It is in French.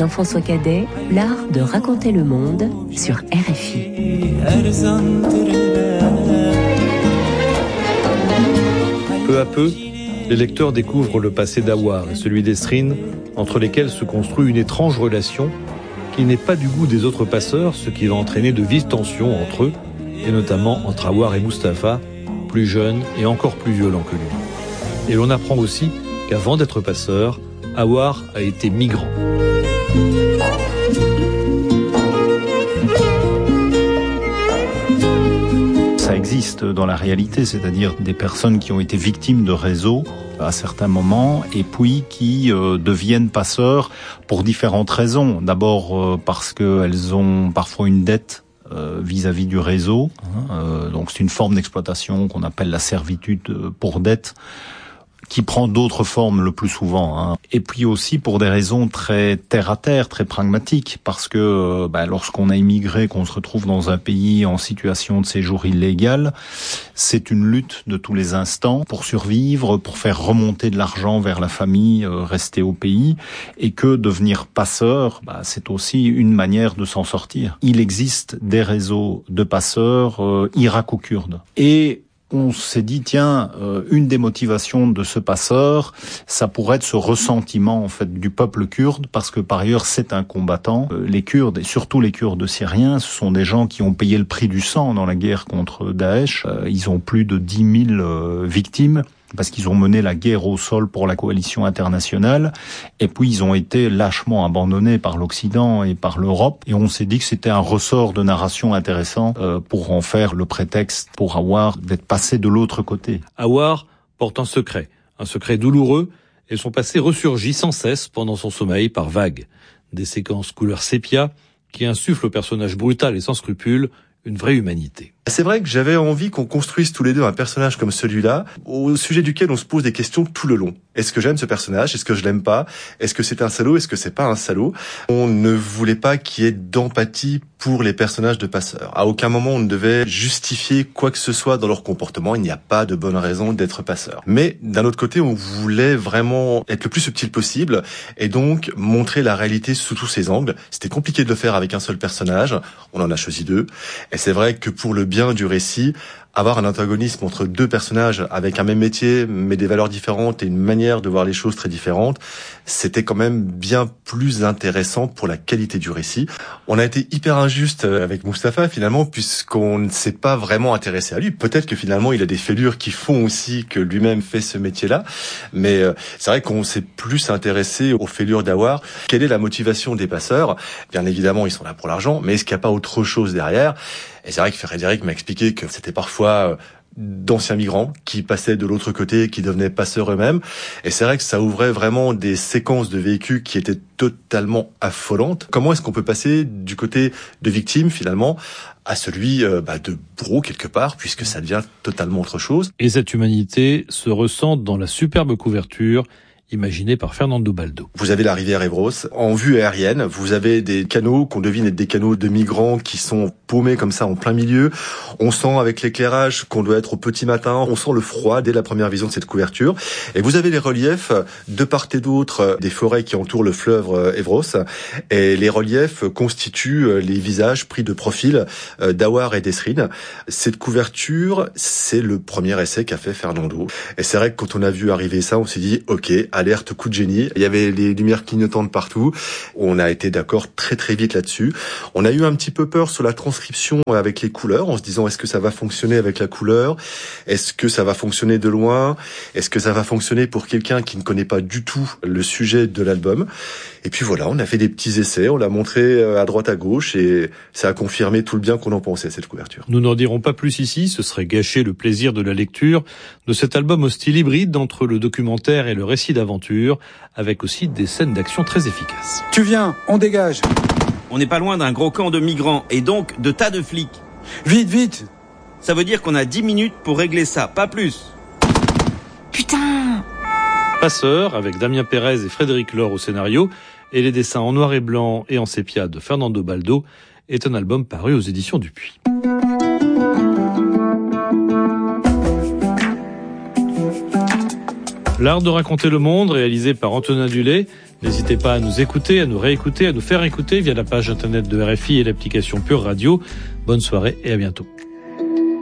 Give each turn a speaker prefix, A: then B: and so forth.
A: Jean-François Cadet, l'art de raconter le monde sur RFI.
B: Peu à peu, les lecteurs découvrent le passé d'Awar et celui d'Esrine, entre lesquels se construit une étrange relation qui n'est pas du goût des autres passeurs, ce qui va entraîner de vives tensions entre eux, et notamment entre Awar et Mustapha, plus jeunes et encore plus violents que lui. Et l'on apprend aussi qu'avant d'être passeur, Awar a été migrant.
C: Ça existe dans la réalité, c'est-à-dire des personnes qui ont été victimes de réseaux à certains moments et puis qui deviennent passeurs pour différentes raisons. D'abord parce qu'elles ont parfois une dette vis-à-vis du réseau. Donc c'est une forme d'exploitation qu'on appelle la servitude pour dette, qui prend d'autres formes le plus souvent. Et puis aussi pour des raisons très terre-à-terre, très pragmatiques, parce que lorsqu'on a immigré, qu'on se retrouve dans un pays en situation de séjour illégal, c'est une lutte de tous les instants pour survivre, pour faire remonter de l'argent vers la famille restée au pays, et que devenir passeur, c'est aussi une manière de s'en sortir. Il existe des réseaux de passeurs irako-kurdes. Et on s'est dit, tiens, une des motivations de ce passeur, ça pourrait être ce ressentiment en fait du peuple kurde, parce que par ailleurs c'est un combattant. Les Kurdes, et surtout les Kurdes syriens, ce sont des gens qui ont payé le prix du sang dans la guerre contre Daesh. Ils ont plus de 10 000 victimes, parce qu'ils ont mené la guerre au sol pour la coalition internationale, et puis ils ont été lâchement abandonnés par l'Occident et par l'Europe, et on s'est dit que c'était un ressort de narration intéressant pour en faire le prétexte pour Awar d'être passé de l'autre côté.
B: Awar porte un secret douloureux, et son passé ressurgit sans cesse pendant son sommeil par vagues. Des séquences couleur sépia qui insufflent au personnage brutal et sans scrupules une vraie humanité.
D: C'est vrai que j'avais envie qu'on construise tous les deux un personnage comme celui-là, au sujet duquel on se pose des questions tout le long. Est-ce que j'aime ce personnage? Est-ce que je l'aime pas? Est-ce que c'est un salaud? Est-ce que c'est pas un salaud? On ne voulait pas qu'il y ait d'empathie pour les personnages de passeurs. À aucun moment on ne devait justifier quoi que ce soit dans leur comportement. Il n'y a pas de bonne raison d'être passeur. Mais d'un autre côté, on voulait vraiment être le plus subtil possible et donc montrer la réalité sous tous ses angles. C'était compliqué de le faire avec un seul personnage. On en a choisi deux. Et c'est vrai que pour le bien du récit, avoir un antagonisme entre deux personnages avec un même métier, mais des valeurs différentes et une manière de voir les choses très différentes, c'était quand même bien plus intéressant pour la qualité du récit. On a été hyper injuste avec Mustapha finalement, puisqu'on ne s'est pas vraiment intéressé à lui. Peut-être que finalement il a des fêlures qui font aussi que lui-même fait ce métier-là, mais c'est vrai qu'on s'est plus intéressé aux fêlures d'Awar. Quelle est la motivation des passeurs? Bien évidemment, ils sont là pour l'argent, mais est-ce qu'il n'y a pas autre chose derrière? Et c'est vrai que Frédéric m'a expliqué que c'était parfois d'anciens migrants qui passaient de l'autre côté, qui devenaient passeurs eux-mêmes. Et c'est vrai que ça ouvrait vraiment des séquences de vécu qui étaient totalement affolantes. Comment est-ce qu'on peut passer du côté de victime, finalement, à celui de bourreau, quelque part, puisque ça devient totalement autre chose.
B: Et cette humanité se ressent dans la superbe couverture imaginé par Fernando Baldo.
D: Vous avez la rivière Evros en vue aérienne, vous avez des canaux qu'on devine être des canaux de migrants qui sont paumés comme ça en plein milieu. On sent avec l'éclairage qu'on doit être au petit matin, on sent le froid dès la première vision de cette couverture. Et vous avez les reliefs de part et d'autre des forêts qui entourent le fleuve Evros. Et les reliefs constituent les visages pris de profil d'Awar et d'Esrine. Cette couverture, c'est le premier essai qu'a fait Fernando. Et c'est vrai que quand on a vu arriver ça, on s'est dit, ok, alerte coup de génie. Il y avait les lumières clignotantes partout. On a été d'accord très très vite là-dessus. On a eu un petit peu peur sur la transcription avec les couleurs, en se disant est-ce que ça va fonctionner avec la couleur? Est-ce que ça va fonctionner de loin? Est-ce que ça va fonctionner pour quelqu'un qui ne connaît pas du tout le sujet de l'album? Et puis voilà, on a fait des petits essais, on l'a montré à droite à gauche et ça a confirmé tout le bien qu'on en pensait, cette couverture.
B: Nous n'en dirons pas plus ici, ce serait gâcher le plaisir de la lecture de cet album au style hybride entre le documentaire et le récit d'aventure, avec aussi des scènes d'action très efficaces.
E: Tu viens, on dégage.
F: On n'est pas loin d'un gros camp de migrants et donc de tas de flics.
E: Vite, vite.
F: Ça veut dire qu'on a 10 minutes pour régler ça, pas plus.
A: Putain!
B: Passeur, avec Damien Pérez et Frédéric Laure au scénario, et les dessins en noir et blanc et en sépia de Fernando Baldo, est un album paru aux éditions Dupuis. L'art de raconter le monde, réalisé par Antonin Dulé, N'hésitez pas à nous écouter, à nous réécouter, à nous faire écouter via la page internet de RFI et l'application Pure Radio. Bonne soirée et à bientôt.